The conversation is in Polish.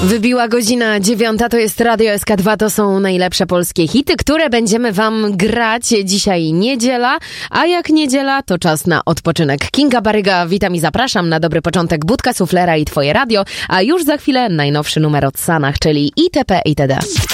Wybiła godzina 9, to jest Radio SK2, to są najlepsze polskie hity, które będziemy wam grać. Dzisiaj niedziela, a jak niedziela, to czas na odpoczynek. Kinga Baryga, witam i zapraszam na dobry początek Budka Suflera i Twoje radio, a już za chwilę najnowszy numer od Sanach, czyli ITP itd.